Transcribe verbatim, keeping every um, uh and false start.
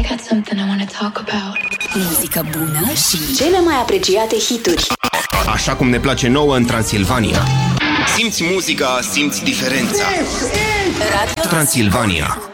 got something I want to talk about. Muzică bună și cele mai apreciate hituri. Așa cum ne place nouă în Transilvania. Simți muzica, simți diferența. Radio Transilvania.